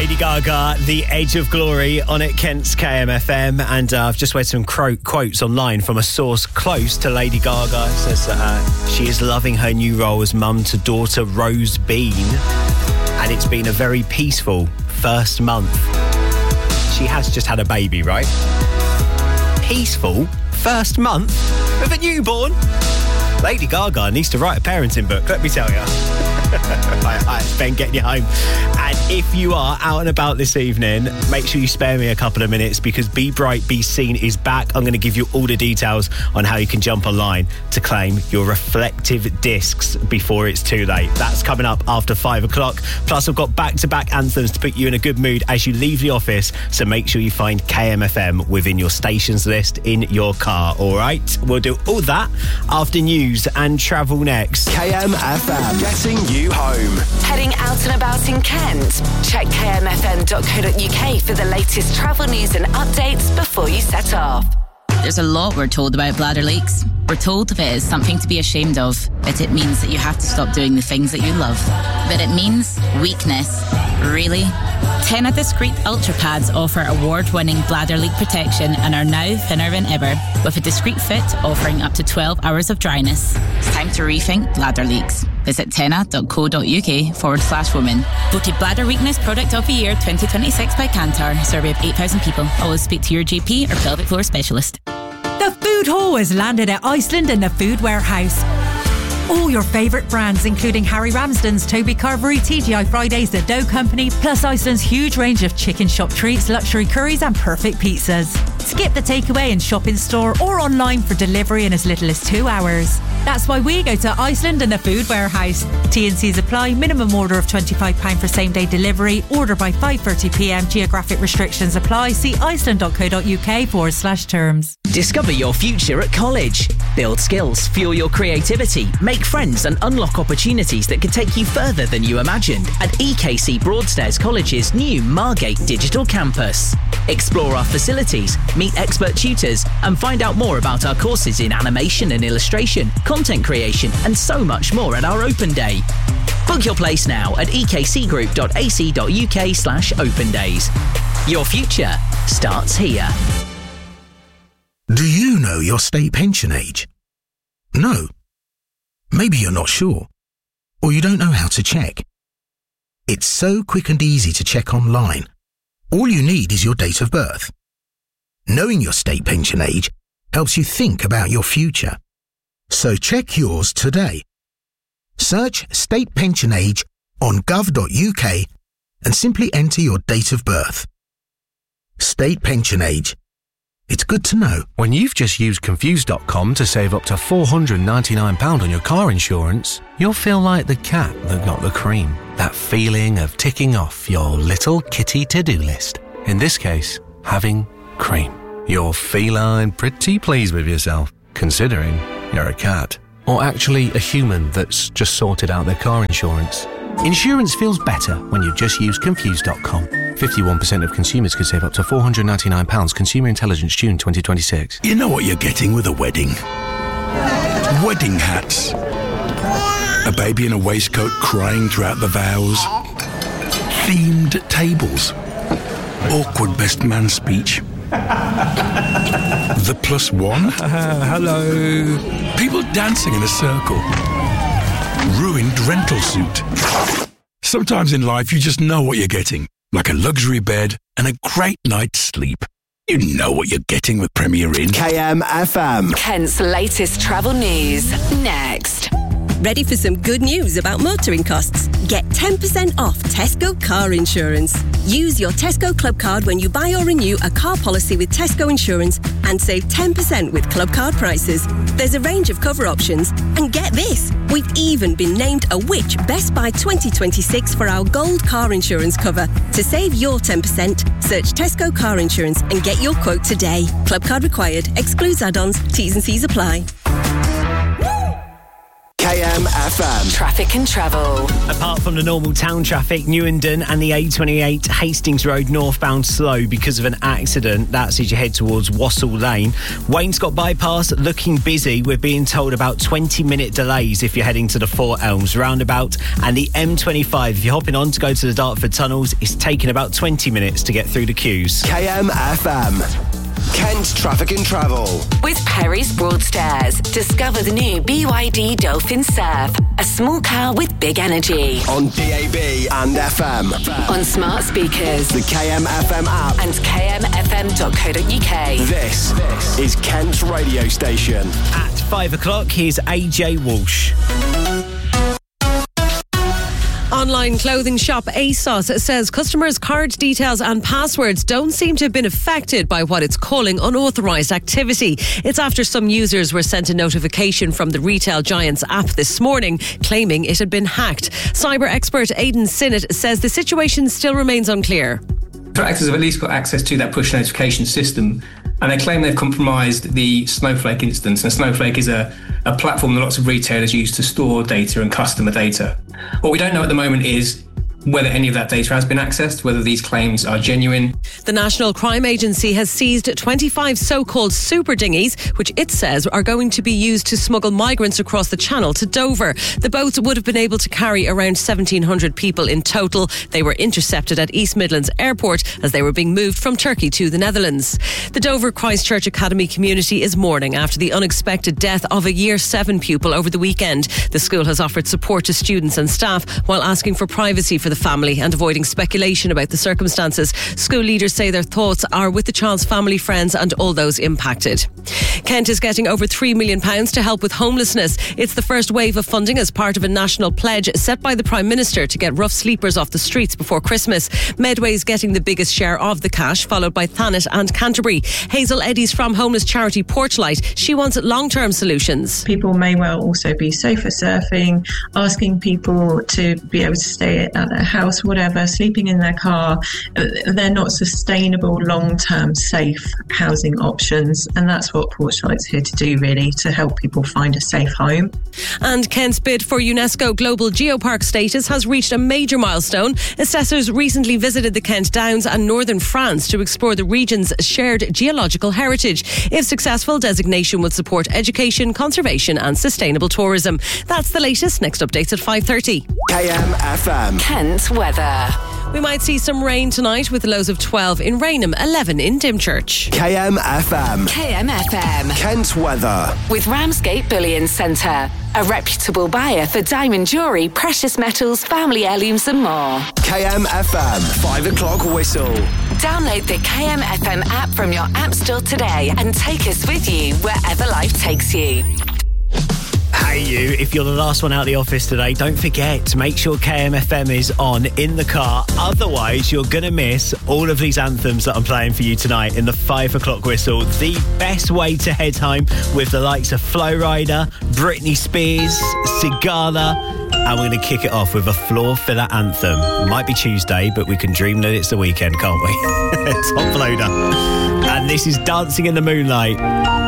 Lady Gaga, The Edge of Glory on at Kent's KMFM. And I've just read some quotes online from a source close to Lady Gaga. It says that she is loving her new role as mum to daughter Rose Bean. And it's been a very peaceful first month. She has just had a baby, right? Peaceful first month with a newborn. Lady Gaga needs to write a parenting book, let me tell you. It's Ben getting you home. And if you are out and about this evening, make sure you spare me a couple of minutes because Be Bright, Be Seen is back. I'm going to give you all the details on how you can jump online to claim your reflective discs before it's too late. That's coming up after 5 o'clock. Plus, I've got back-to-back anthems to put you in a good mood as you leave the office. So make sure you find KMFM within your stations list in your car, all right? We'll do all that after news and travel next. KMFM, getting you home. Heading out and about in Kent? Check kmfm.co.uk for the latest travel news and updates before you set off. There's a lot we're told about bladder leaks. We're told if it is something to be ashamed of, that it means that you have to stop doing the things that you love. But it means weakness. Really? Tena Discreet Ultra Pads offer award-winning bladder leak protection and are now thinner than ever, with a discreet fit offering up to 12 hours of dryness. It's time to rethink bladder leaks. Visit tena.co.uk/women. Voted Bladder Weakness Product of the Year 2026 by Kantar. Survey of 8,000 people. Always speak to your GP or pelvic floor specialist. The Food Hall has landed at Iceland in the Food Warehouse. All your favourite brands, including Harry Ramsden's, Toby Carvery, TGI Fridays, The Dough Company, plus Iceland's huge range of chicken shop treats, luxury curries and perfect pizzas. Skip the takeaway and shop in store or online for delivery in as little as 2 hours. That's why we go to Iceland and the Food Warehouse. T&Cs apply. Minimum order of £25 for same-day delivery. Order by 5:30pm. Geographic restrictions apply. See iceland.co.uk/terms. Discover your future at college. Build skills, fuel your creativity, make friends and unlock opportunities that could take you further than you imagined at EKC Broadstairs College's new Margate Digital Campus. Explore our facilities, meet expert tutors and find out more about our courses in animation and illustration, content creation and so much more at our open day. Book your place now at ekcgroup.ac.uk/open days. Your future starts here. Do you know your state pension age? No. Maybe you're not sure, or you don't know how to check. It's so quick and easy to check online. All you need is your date of birth. Knowing your state pension age helps you think about your future. So check yours today. Search state pension age on gov.uk and simply enter your date of birth. State pension age. It's good to know. When you've just used Confused.com to save up to £499 on your car insurance, you'll feel like the cat that got the cream. That feeling of ticking off your little kitty to-do list. In this case, having cream. You're feline pretty pleased with yourself, considering you're a cat. Or actually a human that's just sorted out their car insurance. Insurance feels better when you've just used Confused.com. 51% of consumers could save up to £499. Consumer Intelligence, June 2026. You know what you're getting with a wedding? Wedding hats. A baby in a waistcoat crying throughout the vows. Themed tables. Awkward best man speech. The plus one. Hello. People dancing in a circle. Ruined rental suit. Sometimes in life you just know what you're getting. Like a luxury bed and a great night's sleep. You know what you're getting with Premier Inn. KMFM. Kent's latest travel news. Next. Ready for some good news about motoring costs? Get 10% off Tesco car insurance. Use your Tesco Club card when you buy or renew a car policy with Tesco Insurance and save 10% with Club card prices. There's a range of cover options. And get this, we've even been named a Which Best Buy 2026 for our gold car insurance cover. To save your 10%, search Tesco car insurance and get your quote today. Club card required. Excludes add-ons. T's and C's apply. KMFM. Traffic and travel. Apart from the normal town traffic, Newenden and the A28 Hastings Road northbound slow because of an accident. That's as you head towards Wassall Lane. Wainscott Bypass looking busy. We're being told about 20-minute delays if you're heading to the Four Elms roundabout. And the M25, if you're hopping on to go to the Dartford tunnels, it's taking about 20 minutes to get through the queues. KMFM. Kent Traffic and Travel. With Perry's Broadstairs. Discover the new BYD Dolphin Surf. A small car with big energy. On DAB and FM. On smart speakers. The KMFM app. And kmfm.co.uk. This is Kent's radio station. At 5 o'clock, here's AJ Walsh. Online clothing shop ASOS says customers' card details and passwords don't seem to have been affected by what it's calling unauthorised activity. It's after some users were sent a notification from the retail giant's app this morning claiming it had been hacked. Cyber expert Aidan Sinnott says the situation still remains unclear. Threat actors have at least got access to that push notification system, and they claim they've compromised the Snowflake instance. And Snowflake is a platform that lots of retailers use to store data and customer data. What we don't know at the moment is whether any of that data has been accessed, whether these claims are genuine. The National Crime Agency has seized 25 so-called super dinghies, which it says are going to be used to smuggle migrants across the Channel to Dover. The boats would have been able to carry around 1,700 people in total. They were intercepted at East Midlands Airport as they were being moved from Turkey to the Netherlands. The Dover Christchurch Academy community is mourning after the unexpected death of a Year 7 pupil over the weekend. The school has offered support to students and staff while asking for privacy for the family and avoiding speculation about the circumstances. School leaders say their thoughts are with the child's family, friends and all those impacted. Kent is getting over £3 million to help with homelessness. It's the first wave of funding as part of a national pledge set by the Prime Minister to get rough sleepers off the streets before Christmas. Medway is getting the biggest share of the cash, followed by Thanet and Canterbury. Hazel Eddy's from homeless charity Porchlight. She wants long-term solutions. People may well also be sofa surfing, asking people to be able to stay at their house, whatever, sleeping in their car. They're not sustainable, long-term, safe housing options, and that's what Porchlight's here to do, really, to help people find a safe home. And Kent's bid for UNESCO Global Geopark status has reached a major milestone. Assessors recently visited the Kent Downs and northern France to explore the region's shared geological heritage. If successful, designation would support education, conservation and sustainable tourism. That's the latest. Next updates at 5:30. KMFM. Kent weather. We might see some rain tonight with lows of 12 in Rainham, 11 in Dymchurch. KMFM. KMFM. Kent weather. With Ramsgate Bullion Centre. A reputable buyer for diamond jewellery, precious metals, family heirlooms and more. KMFM. 5 o'clock whistle. Download the KMFM app from your app store today and take us with you wherever life takes you. Hey you, if you're the last one out of the office today, don't forget to make sure KMFM is on in the car. Otherwise, you're going to miss all of these anthems that I'm playing for you tonight in the 5 o'clock whistle. The best way to head home with the likes of Flo Rida, Britney Spears, Sigala, and we're going to kick it off with a floor filler anthem. It might be Tuesday, but we can dream that it's the weekend, can't we? Top loader. And this is Dancing in the Moonlight.